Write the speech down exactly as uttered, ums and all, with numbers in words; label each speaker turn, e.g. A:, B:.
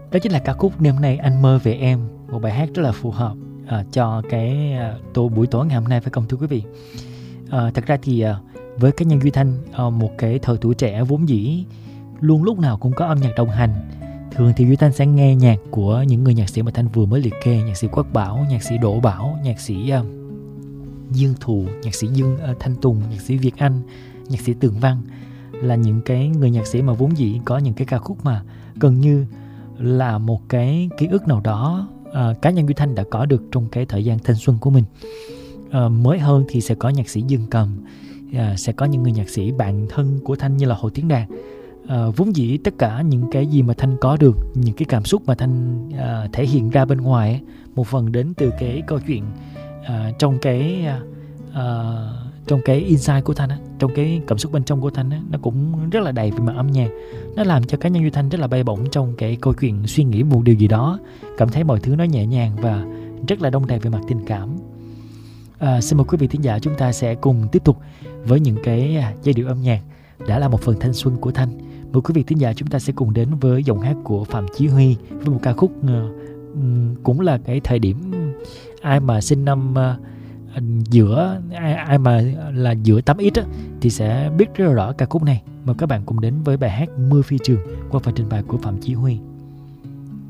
A: Đó chính là ca khúc Đêm Nay Anh Mơ Về Em, một bài hát rất là phù hợp à, cho cái à, tô buổi tối ngày hôm nay, phải không thưa quý vị? À, thật ra thì à, với cá nhân Duy Thanh, à, một cái thời tuổi trẻ vốn dĩ luôn lúc nào cũng có âm nhạc đồng hành. Thường thì Duy Thanh sẽ nghe nhạc của những người nhạc sĩ mà Thanh vừa mới liệt kê: nhạc sĩ Quốc Bảo, nhạc sĩ Đỗ Bảo, nhạc sĩ uh, Dương Thụ, nhạc sĩ Dương uh, Thanh Tùng, nhạc sĩ Việt Anh, nhạc sĩ Tường Văn, là những cái người nhạc sĩ mà vốn dĩ có những cái ca khúc mà gần như là một cái ký ức nào đó uh, cá nhân Duy Thanh đã có được trong cái thời gian thanh xuân của mình. Uh, mới hơn thì sẽ có nhạc sĩ Dương Cầm, uh, sẽ có những người nhạc sĩ bạn thân của Thanh như là Hồ Tiến Đạt. À, vốn dĩ tất cả những cái gì mà Thanh có được, những cái cảm xúc mà Thanh à, thể hiện ra bên ngoài ấy, một phần đến từ cái câu chuyện à, trong cái à, trong cái inside của Thanh ấy, trong cái cảm xúc bên trong của Thanh ấy, nó cũng rất là đầy về mặt âm nhạc. Nó làm cho cá nhân Duy Thanh rất là bay bổng trong cái câu chuyện suy nghĩ một điều gì đó, cảm thấy mọi thứ nó nhẹ nhàng và rất là đông đầy về mặt tình cảm. À, xin mời quý vị thính giả, chúng ta sẽ cùng tiếp tục với những cái giai điệu âm nhạc đã là một phần thanh xuân của Thanh. Mời quý vị thính giả, chúng ta sẽ cùng đến với giọng hát của Phạm Chí Huy với một ca khúc uh, cũng là cái thời điểm ai mà sinh năm uh, giữa ai, ai mà là giữa tám x á, thì sẽ biết rất là rõ ca khúc này. Mời các bạn cùng đến với bài hát Mưa Phi Trường qua phần trình bày của Phạm Chí Huy.